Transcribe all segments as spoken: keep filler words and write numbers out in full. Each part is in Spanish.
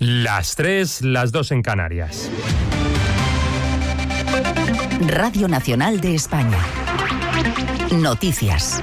Las tres, las dos en Canarias. Radio Nacional de España. Noticias.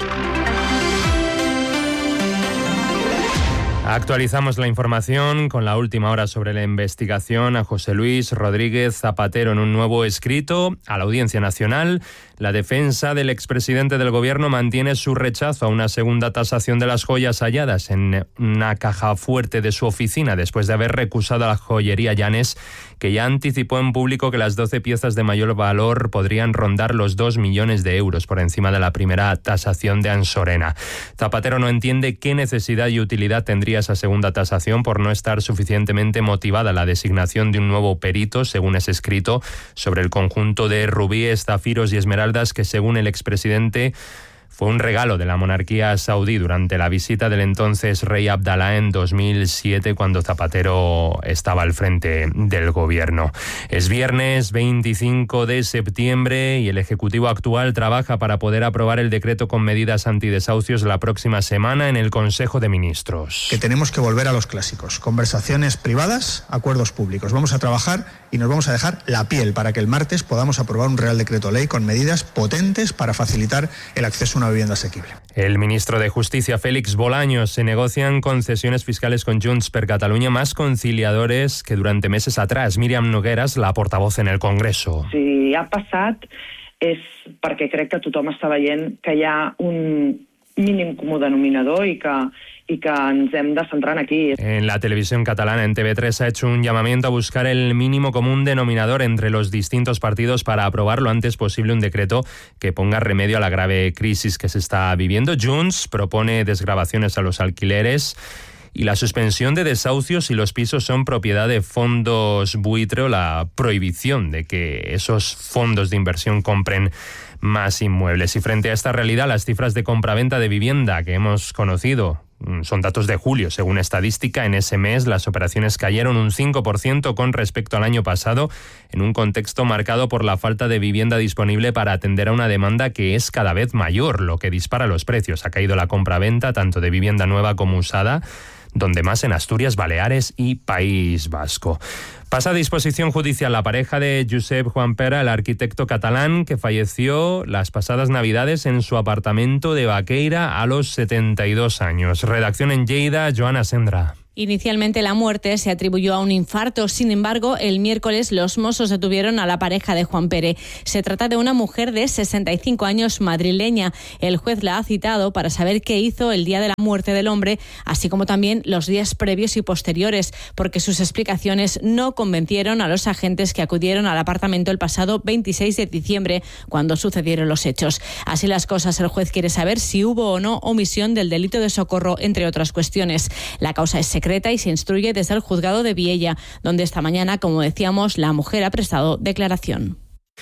Actualizamos la información con la última hora sobre la investigación a José Luis Rodríguez Zapatero en un nuevo escrito a la Audiencia Nacional. La defensa del expresidente del Gobierno mantiene su rechazo a una segunda tasación de las joyas halladas en una caja fuerte de su oficina después de haber recusado a la joyería Llanes, que ya anticipó en público que las doce piezas de mayor valor podrían rondar los dos millones de euros por encima de la primera tasación de Ansorena. Zapatero no entiende qué necesidad y utilidad tendría esa segunda tasación por no estar suficientemente motivada la designación de un nuevo perito, según es escrito, sobre el conjunto de rubíes, zafiros y esmeraldas que, según el expresidente, fue un regalo de la monarquía saudí durante la visita del entonces rey Abdalá en dos mil siete, cuando Zapatero estaba al frente del gobierno. Es viernes veinticinco de septiembre y el Ejecutivo actual trabaja para poder aprobar el decreto con medidas antidesahucios la próxima semana en el Consejo de Ministros. Que tenemos que volver a los clásicos. Conversaciones privadas, acuerdos públicos. Vamos a trabajar y nos vamos a dejar la piel para que el martes podamos aprobar un Real Decreto Ley con medidas potentes para facilitar el acceso a una vivienda asequible. El ministro de Justicia, Félix Bolaños, se negocian concesiones fiscales con Junts per Catalunya más conciliadores que durante meses atrás. Míriam Nogueras, la portavoz en el Congreso. Si ha passat és perquè crec que tothom està veient que hi ha un mínim comú denominador i que y que ens hem de centrar aquí. En la televisión catalana, en T V tres, ha hecho un llamamiento a buscar el mínimo común denominador entre los distintos partidos para aprobar lo antes posible un decreto que ponga remedio a la grave crisis que se está viviendo. Junts propone desgravaciones a los alquileres y la suspensión de desahucios si los pisos son propiedad de fondos buitre o la prohibición de que esos fondos de inversión compren más inmuebles. Y frente a esta realidad, las cifras de compraventa de vivienda que hemos conocido son datos de julio. Según estadística, en ese mes las operaciones cayeron un cinco por ciento con respecto al año pasado, en un contexto marcado por la falta de vivienda disponible para atender a una demanda que es cada vez mayor, lo que dispara los precios. Ha caído la compraventa tanto de vivienda nueva como usada, donde más en Asturias, Baleares y País Vasco. Pasa a disposición judicial la pareja de Josep Juanpera, el arquitecto catalán que falleció las pasadas Navidades en su apartamento de Baqueira a los setenta y dos años. Redacción en Lleida, Joana Sendra. Inicialmente la muerte se atribuyó a un infarto. Sin embargo, el miércoles los Mossos detuvieron a la pareja de Juanpere. Se trata de una mujer de sesenta y cinco años madrileña. El juez la ha citado para saber qué hizo el día de la muerte del hombre, así como también los días previos y posteriores, porque sus explicaciones no convencieron a los agentes que acudieron al apartamento el pasado veintiséis de diciembre, cuando sucedieron los hechos. Así las cosas, el juez quiere saber si hubo o no omisión del delito de socorro, entre otras cuestiones. La causa es secreta y se instruye desde el juzgado de Viella, donde esta mañana, como decíamos, la mujer ha prestado declaración.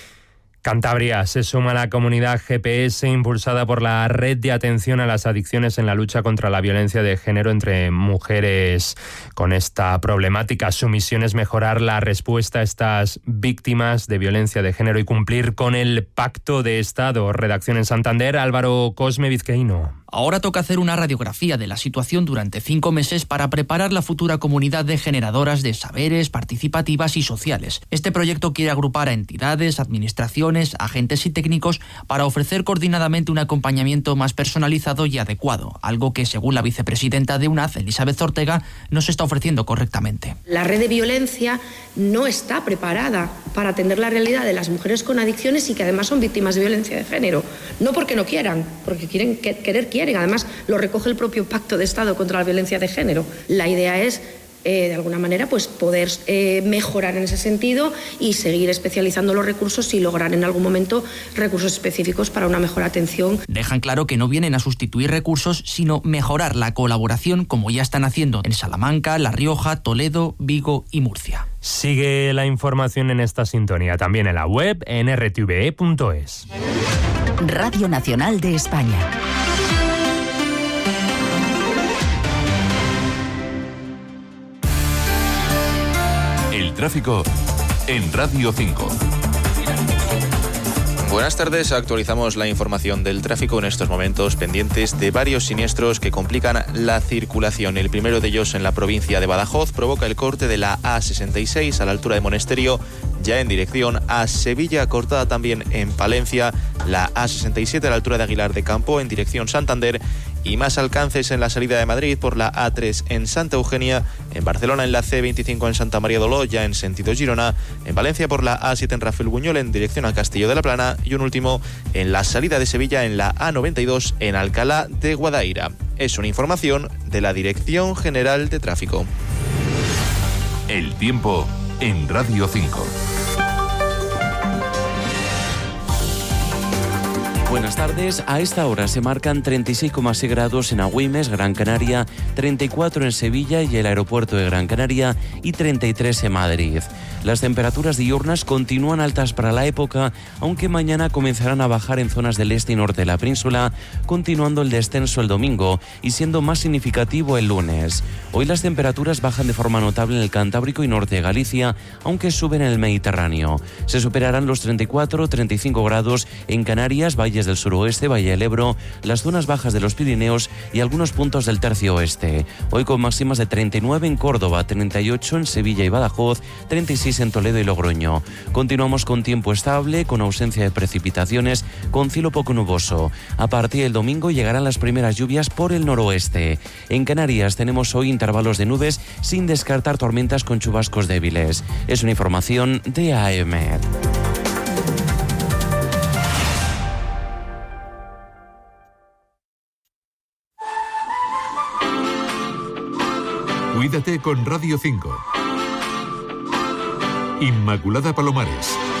Cantabria se suma a la comunidad G P S impulsada por la Red de Atención a las Adicciones en la lucha contra la violencia de género entre mujeres. Con esta problemática, su misión es mejorar la respuesta a estas víctimas de violencia de género y cumplir con el Pacto de Estado. Redacción en Santander, Álvaro Cosme Vizcaíno. Ahora toca hacer una radiografía de la situación durante cinco meses para preparar la futura comunidad de generadoras de saberes, participativas y sociales. Este proyecto quiere agrupar a entidades, administraciones, agentes y técnicos para ofrecer coordinadamente un acompañamiento más personalizado y adecuado, algo que, según la vicepresidenta de U N A D, Elizabeth Ortega, no se está ofreciendo correctamente. La red de violencia no está preparada para atender la realidad de las mujeres con adicciones y que además son víctimas de violencia de género. No porque no quieran, porque quieren que, querer quieren. Además, lo recoge el propio Pacto de Estado contra la Violencia de Género. La idea es, eh, de alguna manera, pues poder eh, mejorar en ese sentido y seguir especializando los recursos y lograr en algún momento recursos específicos para una mejor atención. Dejan claro que no vienen a sustituir recursos, sino mejorar la colaboración, como ya están haciendo en Salamanca, La Rioja, Toledo, Vigo y Murcia. Sigue la información en esta sintonía, también en la web en r t v e punto es. Radio Nacional de España. El tráfico en Radio cinco. Buenas tardes, actualizamos la información del tráfico en estos momentos pendientes de varios siniestros que complican la circulación. El primero de ellos en la provincia de Badajoz provoca el corte de la A sesenta y seis a la altura de Monesterio, ya en dirección a Sevilla, cortada también en Palencia, la A sesenta y siete a la altura de Aguilar de Campo en dirección Santander, y más alcances en la salida de Madrid por la A tres en Santa Eugenia, en Barcelona en la C veinticinco en Santa María de Oló, ya en sentido Girona, en Valencia por la A siete en Rafael Buñol en dirección a Castillo de la Plana, y un último en la salida de Sevilla en la A noventa y dos en Alcalá de Guadaira. Es una información de la Dirección General de Tráfico. El tiempo en Radio cinco. Buenas tardes. A esta hora se marcan treinta y seis coma seis grados en Agüimes, Gran Canaria, treinta y cuatro en Sevilla y el aeropuerto de Gran Canaria y treinta y tres en Madrid. Las temperaturas diurnas continúan altas para la época, aunque mañana comenzarán a bajar en zonas del este y norte de la península, continuando el descenso el domingo y siendo más significativo el lunes. Hoy las temperaturas bajan de forma notable en el Cantábrico y norte de Galicia, aunque suben en el Mediterráneo. Se superarán los treinta y cuatro a treinta y cinco grados en Canarias, valles del suroeste, Valle del Ebro, las zonas bajas de los Pirineos y algunos puntos del tercio oeste. Hoy con máximas de treinta y nueve en Córdoba, treinta y ocho en Sevilla y Badajoz, treinta y seis en Toledo y Logroño. Continuamos con tiempo estable, con ausencia de precipitaciones, con cielo poco nuboso. A partir del domingo llegarán las primeras lluvias por el noroeste. En Canarias tenemos hoy intervalos de nubes sin descartar tormentas con chubascos débiles. Es una información de A E M E T. Cuídate con Radio cinco. Inmaculada Palomares.